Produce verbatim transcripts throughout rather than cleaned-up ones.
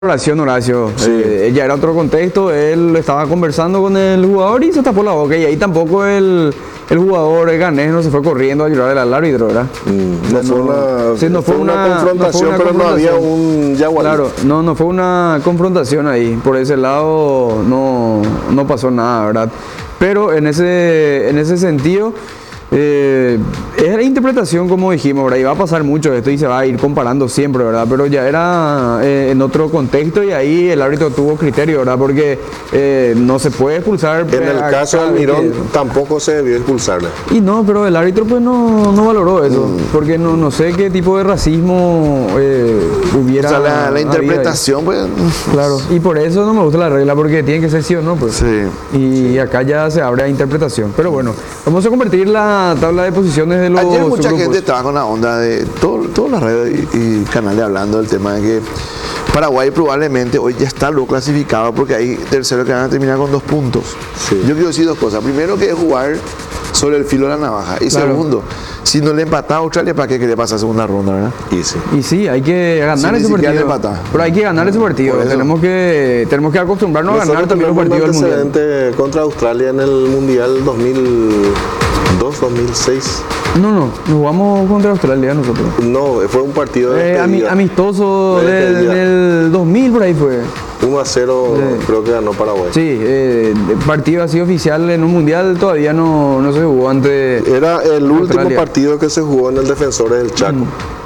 Oración, Horacio. Sí. Eh, ella era otro contexto, él estaba conversando con el jugador y se tapó la boca. Y ahí tampoco el, el jugador, el ganés, no se fue corriendo a llorar al árbitro, ¿verdad? Mm, no, O sea, fue una, sí, no fue fue una una- confrontación, no fue una pero no había confrontación. un yagualí. Claro, no, no fue una confrontación ahí. Por ese lado no, no pasó nada, ¿verdad? Pero en ese, en ese sentido, eh, es la interpretación, como dijimos, ¿verdad? Y va a pasar mucho esto y se va a ir comparando siempre, ¿verdad? Pero ya era eh, en otro contexto y ahí el árbitro tuvo criterio, ¿verdad? Porque eh, no se puede expulsar. En el a caso de cada vez Almirón que- tampoco se debió expulsarle. Y no, pero el árbitro pues no, no valoró eso, porque no, no sé qué tipo de racismo eh, O hubiera. sea, la, la habido ahí. interpretación, pues. Claro, y por eso no me gusta la regla, porque tiene que ser sí o no, pues. Sí. Y acá ya se abre a interpretación. Pero bueno, vamos a convertir la tabla de posiciones de los Ayer mucha subgrupos. gente estaba con la onda de todo- todas las redes y, y canales hablando del tema de que Paraguay probablemente hoy ya está lo clasificado porque hay terceros que van a terminar con dos puntos. Sí. Yo quiero decir dos cosas. Primero, que es jugar sobre el filo de la navaja. Y Claro. segundo, si no le empata a Australia, ¿para qué quería pasar a segunda ronda, verdad? Y sí. Y sí, hay que ganar Sí, ni ese siquiera partido. le empata. Pero hay que ganar ese partido. Por eso. Tenemos que, tenemos que acostumbrarnos a ganar Nosotros también los tenemos un partidos del Mundial. antecedente contra Australia en el Mundial dos mil dos, dos mil seis. No, no, nos jugamos contra Australia nosotros. No, fue un partido de Eh, ami- despedida. amistoso De del, despedida. del dos mil por ahí fue. uno a cero Sí. creo que ganó Paraguay. Sí, eh, partido así oficial en un mundial todavía no, no se jugó antes. Era el último Australia. partido que se jugó en el Defensores del Chaco.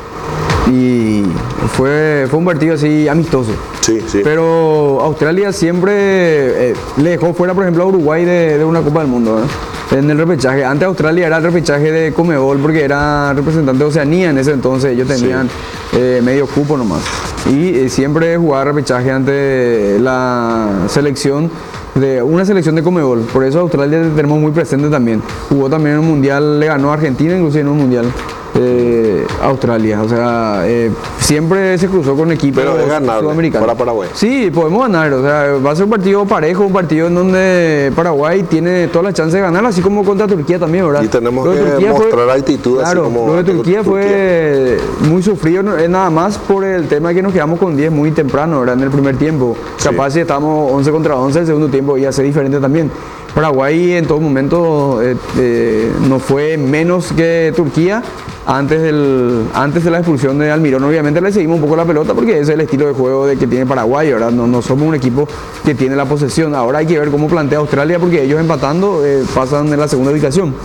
Y fue, fue un partido así amistoso. Sí, sí. Pero Australia siempre eh, le dejó fuera, por ejemplo, a Uruguay de, de una Copa del Mundo, ¿eh? En el repechaje. Antes Australia era el repechaje de Conmebol porque era representante de Oceanía en ese entonces. Ellos tenían eh, medio cupo nomás. Y eh, siempre jugaba repechaje ante la selección de una selección de Conmebol. Por eso Australia tenemos muy presente también. Jugó también en un mundial, le ganó a Argentina inclusive en un mundial. eh, Australia, o sea, eh, siempre se cruzó con equipos Pero es ganable sudamericanos. para Paraguay. Sí, podemos ganar, o sea, va a ser un partido parejo, un partido en donde Paraguay tiene toda la chance de ganar, así como contra Turquía también, ¿verdad? Y tenemos Lo de que Turquía fue- mostrar actitud, así Claro, como lo de Turquía Turquía. fue muy sufrido, no- eh, nada más por el tema de que nos quedamos con diez muy temprano, ¿verdad? En el primer tiempo. Sí. Capaz si estamos once contra once, el segundo tiempo iba a ser diferente también. Paraguay en todo momento eh, eh, no fue menos que Turquía antes, del, antes de la expulsión de Almirón. Obviamente le seguimos un poco la pelota porque ese es el estilo de juego de que tiene Paraguay, ¿verdad? No, no somos un equipo que tiene la posesión. Ahora hay que ver cómo plantea Australia porque ellos empatando eh, pasan en la segunda ubicación.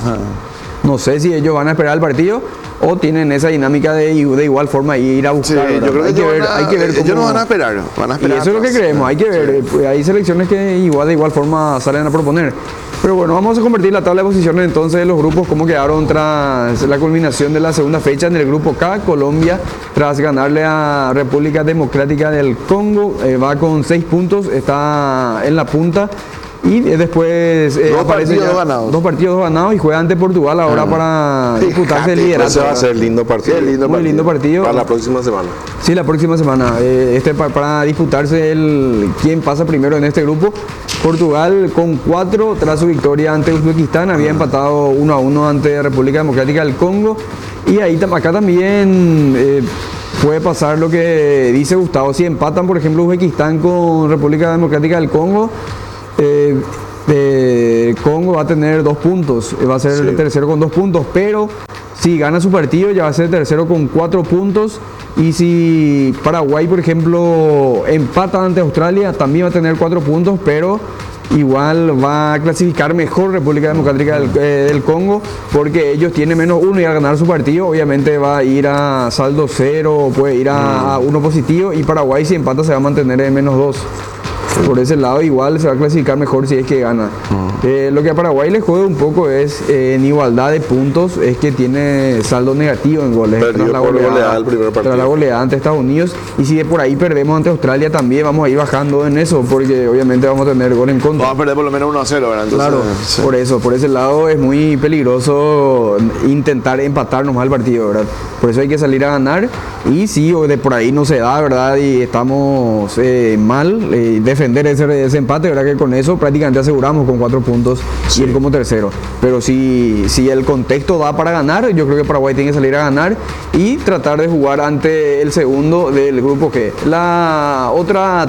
No sé si ellos van a esperar el partido o tienen esa dinámica de, de igual forma ir a Sí, buscar. ¿verdad? yo creo que hay, que ellos ver, van a- hay que ver ellos cómo- no van a esperar, van a y esperar eso es lo que atrás. creemos, hay que ver. eh, pues, hay selecciones que igual de igual forma salen a proponer. Pero bueno, vamos a convertir la tabla de posiciones entonces de los grupos, cómo quedaron tras la culminación de la segunda fecha en el grupo K. Colombia, tras ganarle a República Democrática del Congo, eh, va con seis puntos, está en la punta. Y eh, después eh, Dos aparece partidos, ya- dos ganados. dos partidos dos ganados y juega ante Portugal ahora para disputarse el Fíjate, liderato. Ese va a ser lindo partido. Qué lindo Muy lindo partido. Para la próxima semana. Sí, la próxima semana. Eh, este pa- para disputarse el quién pasa primero en este grupo. Portugal con cuatro tras su victoria ante Uzbekistán. Había empatado uno a uno ante República Democrática del Congo. Y ahí tam- acá también eh, puede pasar lo que dice Gustavo. Si empatan, por ejemplo, Uzbekistán con República Democrática del Congo. Eh, eh, Congo va a tener dos puntos, eh, va a ser Sí. el tercero con dos puntos, pero si gana su partido ya va a ser tercero con cuatro puntos. Y si Paraguay, por ejemplo, empata ante Australia, también va a tener cuatro puntos, pero igual va a clasificar mejor República Democrática del, eh, del Congo, porque ellos tienen menos uno y al ganar su partido, obviamente va a ir a saldo cero, puede ir a, a uno positivo, y Paraguay si empata se va a mantener en menos dos. Por ese lado igual se va a clasificar mejor si es que gana. Eh, lo que a Paraguay le juega un poco es eh, en igualdad de puntos, es que tiene saldo negativo en goles. Perdió tras la por goleada, goleada el primer partido. tras la goleada ante Estados Unidos, y si de por ahí perdemos ante Australia también vamos a ir bajando en eso, porque obviamente vamos a tener gol en contra. Vamos a perder por lo menos uno a cero, ¿verdad? Entonces, Claro, sí. por eso, por ese lado es muy peligroso intentar empatarnos más el partido, ¿verdad? Por eso hay que salir a ganar, y si de por ahí no se da, ¿verdad? Y estamos eh, mal, eh, defensivamente defender ese, ese empate, ¿verdad? Que con eso prácticamente aseguramos con cuatro puntos Sí. ir como tercero. Pero si, si el contexto da para ganar, yo creo que Paraguay tiene que salir a ganar y tratar de jugar ante el segundo del grupo G. La otra